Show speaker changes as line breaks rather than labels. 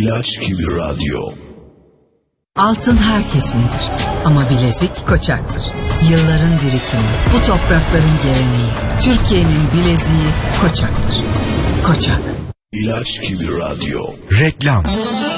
İlaç gibi radyo.
Altın herkesindir ama bilezik Koçak'tır. Yılların birikimi, bu toprakların geleneği. Türkiye'nin bileziği Koçak'tır. Koçak.
İlaç gibi radyo.
Reklam.